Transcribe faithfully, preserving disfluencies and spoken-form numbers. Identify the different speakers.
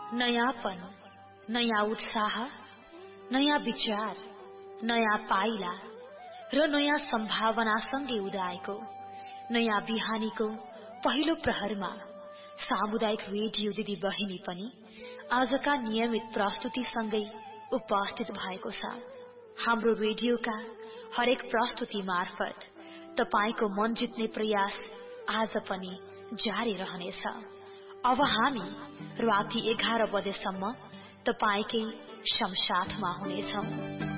Speaker 1: नयाँपन, नयाँ उत्साह, नयाँ विचार, नयाँ पाइला र नयाँ सम्भावनासँगै उदाएको नयाँ बिहानीको पहिलो प्रहरमा सामुदायिक रेडियो दिदी बहिनी पनि आजका नियमित प्रस्तुतिसँगै उपस्थित भएको छ। हाम्रो रेडियोका हरेक प्रस्तुति मार्फत तपाईको मन जित्ने प्रयास आज पनि जारी रहनेछ। अब हामी राति एघार बजेसम्म तपाईकै समसाथमा हुनेछौं।